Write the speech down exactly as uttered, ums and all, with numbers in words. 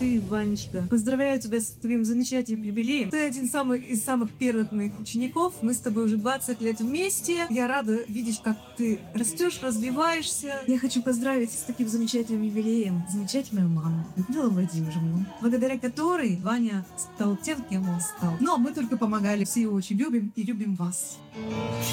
ты, Ванечка. Поздравляю тебя с твоим замечательным юбилеем. Ты один самый, из самых первых моих учеников. Мы с тобой уже двадцать лет вместе. Я рада видеть, как ты растешь, развиваешься. Я хочу поздравить с таким замечательным юбилеем замечательную маму, Людмилу Владимировну, благодаря которой Ваня стал тем, кем он стал. Но мы только помогали. Все его очень любим и любим вас.